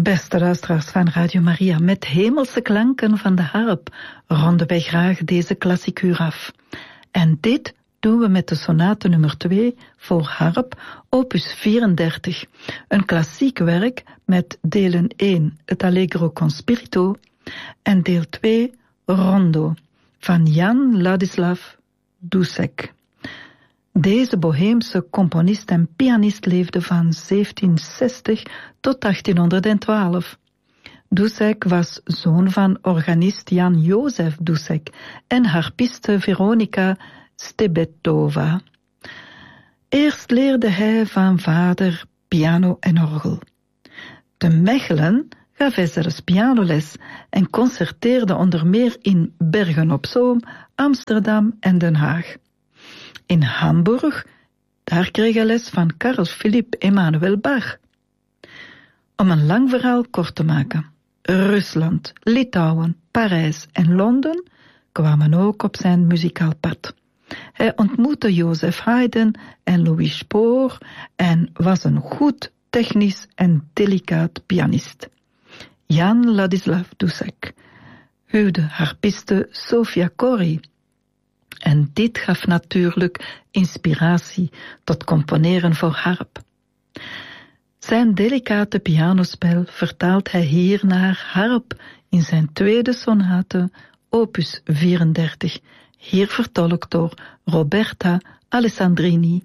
Beste luisteraars van Radio Maria, met hemelse klanken van de harp ronden wij graag deze klassieker af. En dit doen we met de sonate nummer 2 voor harp, opus 34. Een klassiek werk met delen 1, het Allegro con spirito, en deel 2, Rondo, van Jan Ladislav Dušek. Deze boheemse componist en pianist leefde van 1760 tot 1812. Dušek was zoon van organist Jan Jozef Dušek en harpiste Veronika Stebetova. Eerst leerde hij van vader piano en orgel. Te Mechelen gaf hij zelfs pianoles en concerteerde onder meer in Bergen-op-Zoom, Amsterdam en Den Haag. In Hamburg, daar kreeg hij les van Carl Philipp Emanuel Bach. Om een lang verhaal kort te maken, Rusland, Litouwen, Parijs en Londen kwamen ook op zijn muzikaal pad. Hij ontmoette Joseph Haydn en Louis Spohr en was een goed technisch en delicaat pianist. Jan Ladislav Dušek huwde harpiste Sofia Cori. En dit gaf natuurlijk inspiratie tot componeren voor harp. Zijn delicate pianospel vertaalt hij hier naar harp in zijn tweede sonate, opus 34, hier vertolkt door Roberta Alessandrini.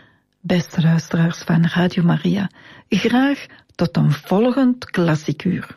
Beste luisteraars van Radio Maria, graag tot een volgend klassieker.